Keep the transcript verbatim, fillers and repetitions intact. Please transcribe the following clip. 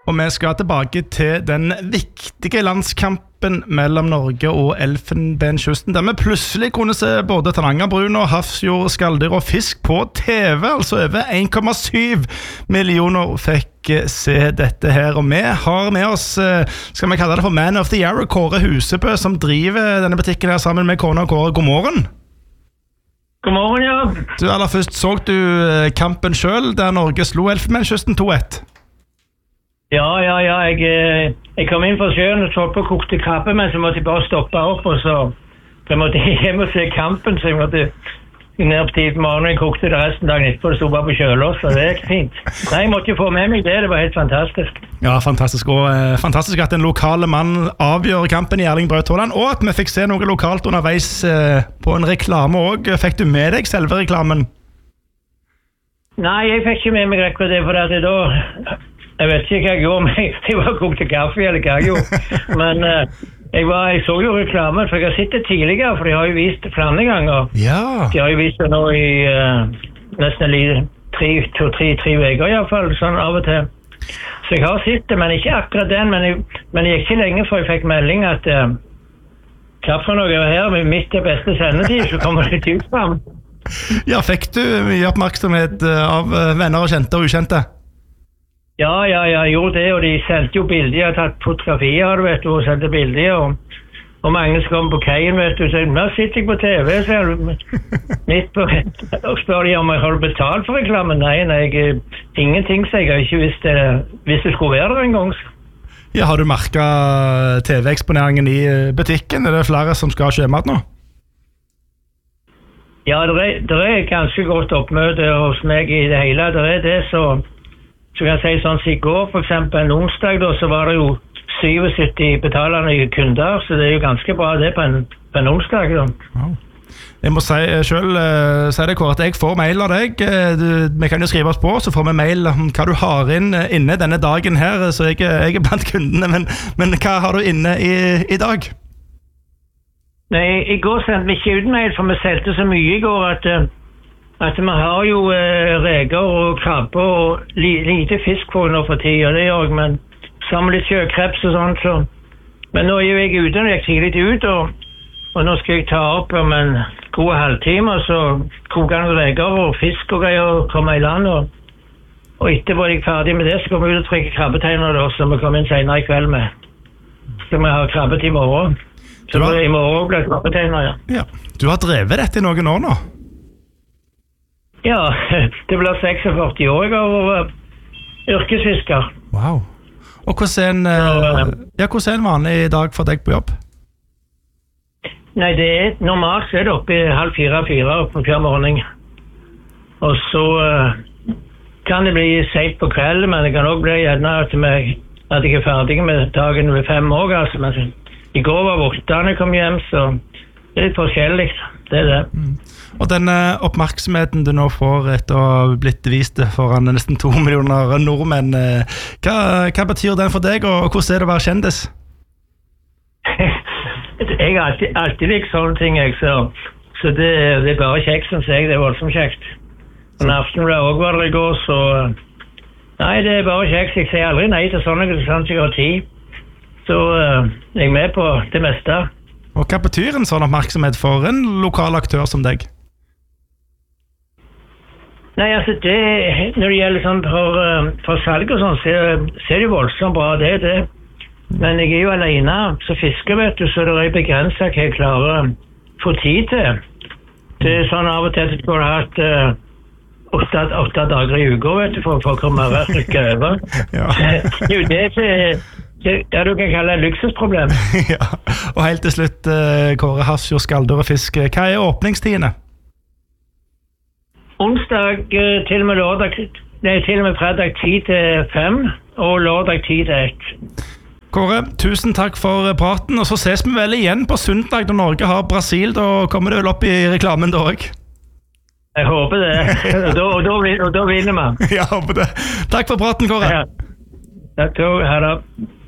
Og vi skal tilbake til den viktige landskampen mellom Norge og Elfenbenskysten, der vi plutselig kunne se både Tanangerbruna, Hafrsfjord, skalldyr og fisk på T V. Altså over en komma syv millioner fikk se dette her. Og vi har med oss, skal vi kalle det for Man of the Year, Kåre Husebø, som driver denne butikken her sammen med kona. Kåre, god morgen. God morgen, ja. Du, aller først, så du kampen selv, der Norge slo Elfenbenskysten to ett? Ja, ja, ja. Jeg, jeg kom inn fra sjøen og tok på kokte kaffe, men så måtte jeg bare stoppe opp, og så, så måtte jeg hjem og se kampen, så jeg måtte ned på tid på morgenen, jeg kokte det resten dagen etterpå, det stod bare på kjøler, så det er ikke fint. Nei, jeg måtte jo få med meg det, det var helt fantastisk. Ja, fantastisk, og eh, fantastisk at en lokale mann avgjør kampen i Erling Braut Haaland, og at vi fikk se noe lokalt underveis eh, på en reklame også. Fikk du med deg selve reklamen? Nei, jeg fikk ikke med meg akkurat det, for at det da... Jeg vet ikke hva jeg gjorde, men jeg var kokte kaffe eller hva jeg gjorde. Men uh, jeg, var, jeg så jo reklamen, for jeg har sett det tidligere, for de har jo vist det flere ganger. Ja. De har jo vist det nå i uh, nesten tre, to, tre, tre veker i hvert fall, sånn av og til. Så jeg har sett det, men ikke akkurat den, men jeg, men jeg gikk ikke lenge før jeg fikk melding at uh, hva for noe er her, med mitt til beste sendetid, så kommer det ut frem. Ja, fikk du mye oppmerksomhet av venner og kjente og ukjente? Ja, ja, ja, jeg gjorde det, og de sendte jo bilder, jeg har tatt fotografier, vet du, og sendte bilder, og, og mange som kom på kaien, vet du, så nå sitter jeg på T V, så midt på, og spør de om jeg har betalt for reklamen. Nei, nei, jeg, ingenting, så jeg har ikke visst det, hvis det skulle være der en gang. Ja, har du merket T V-eksponeringen i butikken? Er det flere som skal ha sjømat nå? Ja, det er, det er ganske godt oppmøte hos meg i det hele, det er det, så... Så kan jeg si sånn, så i går for eksempel en onsdag da, så var det jo syttisju betalende kunder, så det er jo ganske bra det på en, på en onsdag da. Wow. Jeg må si selv, uh, si det Kåre, at jeg får mail av deg. Du, vi kan jo skrive oss på, så får vi mail om hva du har inn inne denne dagen her, så jeg, jeg er blant kundene, men, men hva har du inne i, i dag? Nei, i går sendte vi ikke ut mail, for vi selte så mye i går at... Uh, at vi har jo eh, reker og krabber og li, lite fisk på nå for tida, det gjør jeg, men sammen litt sjøkreps og sånt, så. Men nå er jo jeg ute, og jeg tidlig ut, og, og nå skal jeg ta opp om en god halvtime, så koker noen reker og fisk og greier og komme i land, og, og etterpå er jeg ferdig med det, så kommer vi ut og trekke krabbeteiner da, så vi kommer inn senere i kveld med. Så vi har krabbet i morgen. Så har... i morgen blir det krabbeteiner, ja. Ja. Du har drevet dette i noen år nå? Ja, det blir seksogførti år jeg har vært yrkesfisker. Wow. Og hvordan er en, ja, hvordan er en vanlig dag for deg på jobb? Nei, det er normalt så er det oppe i halv fire, fire på hver morgen. Og så uh, kan det bli sent på kvelden, men det kan også bli gjerne at, vi, at jeg er ferdig med dagen ved fem år. Altså. Men i går var åtte da jeg kom hjem, så det er litt forskjellig. Det er det. Mm. Og denne oppmerksomheten du nå får etter å ha blitt vist foran nesten to millioner nordmenn, hva, hva betyr den for deg, og hvordan er det å være kjendis? Jeg har alltid, alltid likt sånne ting, jeg, så, så det, det er bare kjekt, synes jeg, det er voldsomt kjekt. Men aften ble også var det i går, så nei, det er bare kjekt, jeg sier aldri nei til sånne, sånn som jeg har tid. Så uh, jeg er med på det meste. Og hva betyr en sånn oppmerksomhet for en lokal aktør som deg? Nei, altså det, når det gjelder sånn for, for salg og sånn, så, så er det voldsomt bra, det er det. Men jeg er jo alene, så fisker, vet du, så det er begrenset hva jeg klarer å få tid til. Det er sånn av og til at du har hatt uh, åtte, åtte dager i uka, vet du, for, for å komme og rykke over. Ja. Jo, det er det, det du kan kalle et luksusproblem. Ja, og helt til slutt, uh, Kåre, Hafrsfjord, skalldyr og fisk, hva er åpningstidene? Onsdag til og med lørdag, nei, til og med fredag ti til fem, og lørdag ti til ett. Kåre, tusen takk for praten, og så ses vi vel igjen på søndag når Norge har Brasil, da kommer det vel opp i reklamen da også? Jeg håper det, og da, og da, og da vinner man. Jeg håper det. Takk for praten, Kåre. Ja. Takk, ha det.